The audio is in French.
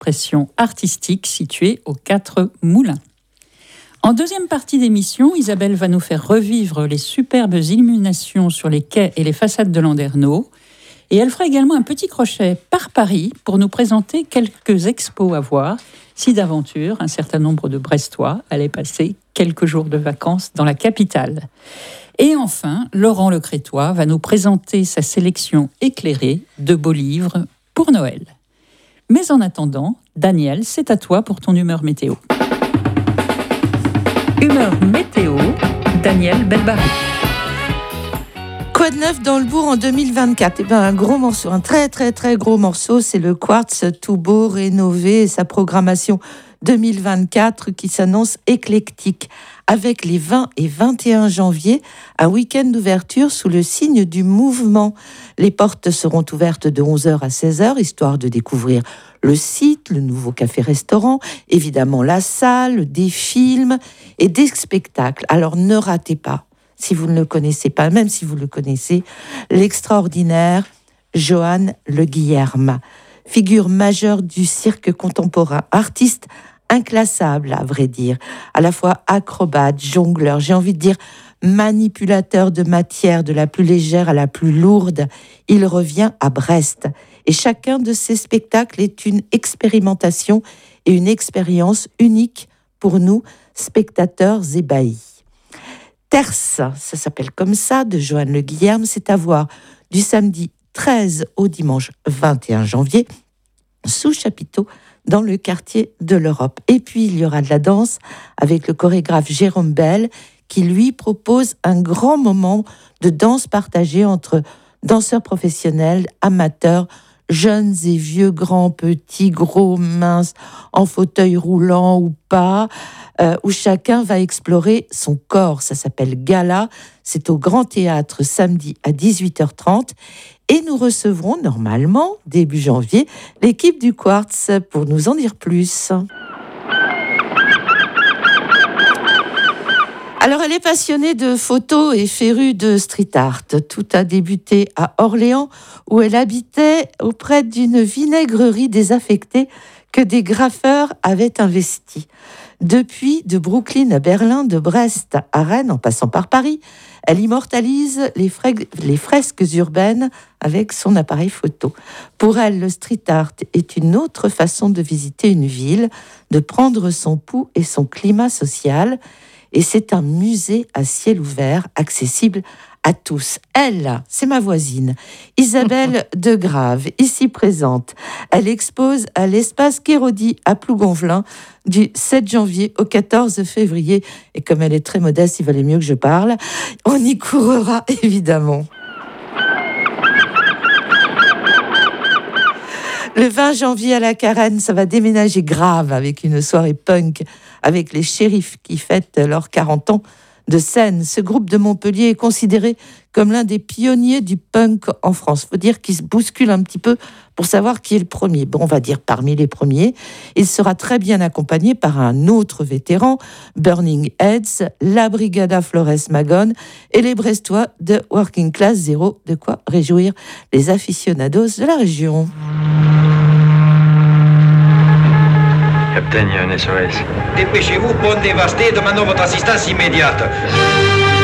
expression artistique située aux 4 Moulins. En deuxième partie d'émission, Isabelle va nous faire revivre les superbes illuminations sur les quais et les façades de Landerneau. Et elle fera également un petit crochet par Paris pour nous présenter quelques expos à voir, si d'aventure un certain nombre de Brestois allaient passer quelques jours de vacances dans la capitale. Et enfin, Laurent Le Crétois va nous présenter sa sélection éclairée de beaux livres pour Noël. Mais en attendant, Daniel, c'est à toi pour ton humeur météo. Humeur météo, Daniel Belbarry. Quoi de neuf dans le bourg en 2024 ? Un gros morceau, un très très très gros morceau, c'est le Quartz, tout beau, rénové, et sa programmation 2024 qui s'annonce éclectique, avec les 20 et 21 janvier, un week-end d'ouverture sous le signe du mouvement. Les portes seront ouvertes de 11h à 16h, histoire de découvrir le site, le nouveau café-restaurant, évidemment la salle, des films et des spectacles. Alors ne ratez pas, si vous ne le connaissez pas, même si vous le connaissez, l'extraordinaire Johan Le Guillerme, figure majeure du cirque contemporain, artiste inclassable à vrai dire, à la fois acrobate, jongleur, j'ai envie de dire manipulateur de matière, de la plus légère à la plus lourde. Il revient à Brest et chacun de ces spectacles est une expérimentation et une expérience unique pour nous, spectateurs ébahis. Terce, ça s'appelle comme ça, de Johan Le Guillerme, c'est à voir du samedi 13 au dimanche 21 janvier, sous chapiteau, dans le quartier de l'Europe. Et puis, il y aura de la danse avec le chorégraphe Jérôme Bell, qui lui propose un grand moment de danse partagée entre danseurs professionnels, amateurs, jeunes et vieux, grands, petits, gros, minces, en fauteuil roulant ou pas, où chacun va explorer son corps. Ça s'appelle Gala. C'est au Grand Théâtre samedi à 18h30. Et nous recevrons normalement, début janvier, l'équipe du Quartz pour nous en dire plus. Alors, elle est passionnée de photos et férue de street art. Tout a débuté à Orléans, où elle habitait auprès d'une vinaigrerie désaffectée que des graffeurs avaient investie. Depuis, de Brooklyn à Berlin, de Brest à Rennes, en passant par Paris, elle immortalise les fresques urbaines avec son appareil photo. Pour elle, le street art est une autre façon de visiter une ville, de prendre son pouls et son climat social. Et c'est un musée à ciel ouvert, accessible à tous. Elle, c'est ma voisine, Isabelle Degrave, ici présente. Elle expose à l'espace Kérodi à Plougonvelin du 7 janvier au 14 février. Et comme elle est très modeste, il valait mieux que je parle. On y courra évidemment. Le 20 janvier à la Carène, ça va déménager grave avec une soirée punk avec les Shérifs qui fêtent leurs 40 ans de scène. Ce groupe de Montpellier est considéré comme l'un des pionniers du punk en France. Il faut dire qu'il se bouscule un petit peu pour savoir qui est le premier. Bon, on va dire parmi les premiers. Il sera très bien accompagné par un autre vétéran, Burning Heads, la Brigada Flores Magone et les Brestois de Working Class Zero. De quoi réjouir les aficionados de la région. Capitaine, il y a un SOS. Dépêchez-vous, bonne dévastée, demandons votre assistance immédiate.